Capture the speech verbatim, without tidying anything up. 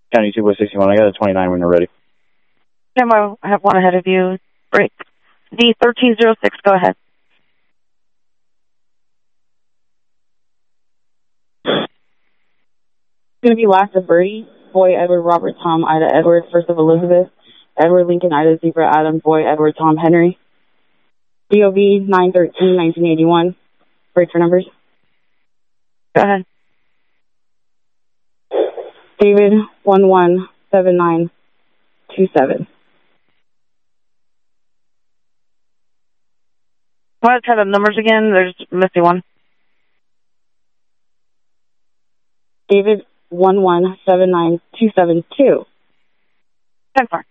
County two by sixty-one. I got a twenty-nine when you're ready. Tim, I have one ahead of you. Break. D thirteen oh six, go ahead. It's going to be last of Birdie, boy, Edward, Robert, Tom, Ida, Edward, first of Elizabeth, Edward, Lincoln, Ida, Zebra, Adam, boy, Edward, Tom, Henry. D O B nine thirteen nineteen eighty-one. Break for numbers. Go ahead. David, one one seven nine two seven. Want to try the numbers again? There's missing one. David, one one seven nine two seven two. ten four.